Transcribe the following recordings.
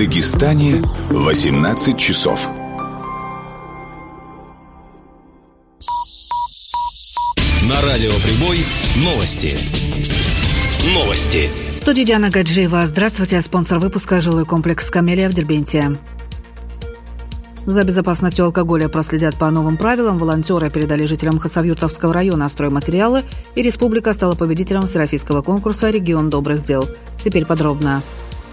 Дагестане 18 часов. На радио «Прибой» новости. В студии Диана Гаджиева. Здравствуйте. Спонсор выпуска — жилой комплекс «Камелия» в Дербенте. За безопасностью алкоголя проследят по новым правилам. Волонтеры передали жителям Хасавюртовского района стройматериалы, и республика стала победителем всероссийского конкурса «Регион добрых дел». Теперь подробно.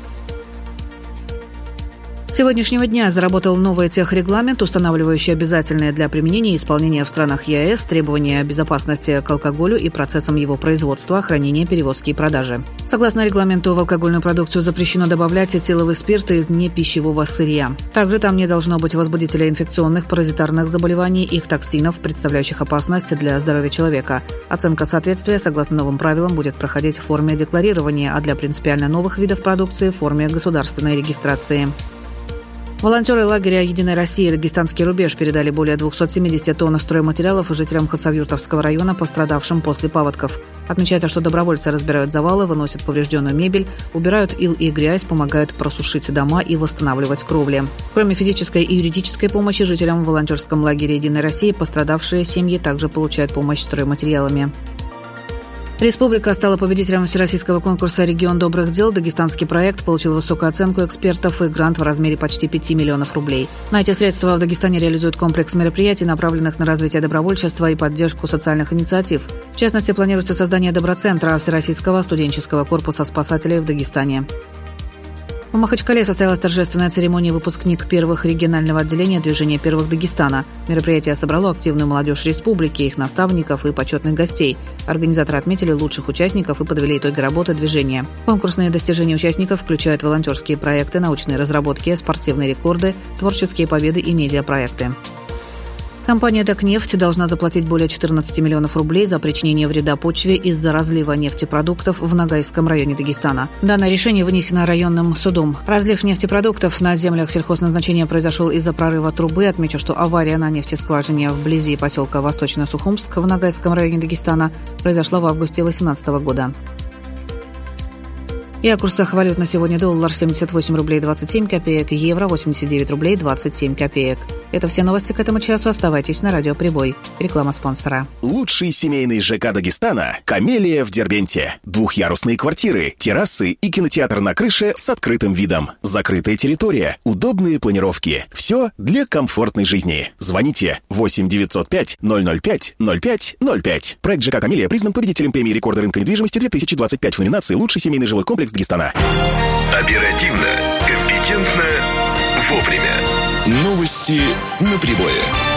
С сегодняшнего дня заработал новый техрегламент, устанавливающий обязательные для применения и исполнения в странах ЕАЭС требования безопасности к алкоголю и процессам его производства, хранения, перевозки и продажи. Согласно регламенту, в алкогольную продукцию запрещено добавлять этиловый спирт из непищевого сырья. Также там не должно быть возбудителя инфекционных, паразитарных заболеваний, их токсинов, представляющих опасность для здоровья человека. Оценка соответствия, согласно новым правилам, будет проходить в форме декларирования, а для принципиально новых видов продукции – в форме государственной регистрации. Волонтеры лагеря «Единой России» «Дагестанский рубеж» передали более 270 тонн стройматериалов жителям Хасавюртовского района, пострадавшим после паводков. Отмечается, что добровольцы разбирают завалы, выносят поврежденную мебель, убирают ил и грязь, помогают просушить дома и восстанавливать кровли. Кроме физической и юридической помощи, жителям в волонтерском лагере «Единой России» пострадавшие семьи также получают помощь стройматериалами. Республика стала победителем всероссийского конкурса «Регион добрых дел». Дагестанский проект получил высокую оценку экспертов и грант в размере почти 5 миллионов рублей. На эти средства в Дагестане реализуют комплекс мероприятий, направленных на развитие добровольчества и поддержку социальных инициатив. В частности, планируется создание доброцентра Всероссийского студенческого корпуса спасателей в Дагестане. В Махачкале состоялась торжественная церемония выпускник первых регионального отделения движения первых Дагестана. Мероприятие собрало активную молодежь республики, их наставников и почетных гостей. Организаторы отметили лучших участников и подвели итоги работы движения. Конкурсные достижения участников включают волонтерские проекты, научные разработки, спортивные рекорды, творческие победы и медиапроекты. Компания «Татнефть» должна заплатить более 14 миллионов рублей за причинение вреда почве из-за разлива нефтепродуктов в Ногайском районе Дагестана. Данное решение вынесено районным судом. Разлив нефтепродуктов на землях сельхозназначения произошел из-за прорыва трубы. Отмечу, что авария на нефтескважине вблизи поселка Восточно-Сухумск в Ногайском районе Дагестана произошла в августе 2018 года. И о курсах валют на сегодня: доллар 78 рублей 27 копеек, евро 89 рублей 27 копеек. Это все новости к этому часу. Оставайтесь на радио «Прибой». Реклама спонсора. Лучший семейный ЖК Дагестана – «Камелия» в Дербенте. Двухъярусные квартиры, террасы и кинотеатр на крыше с открытым видом. Закрытая территория, удобные планировки. Все для комфортной жизни. Звоните 8 905 005 05 05. Проект ЖК «Камелия» признан победителем премии рекорда рынка недвижимости 2025 в номинации «Лучший семейный жилой комплекс Дагестана». Оперативно, компетентно, вовремя. Новости на Прибое.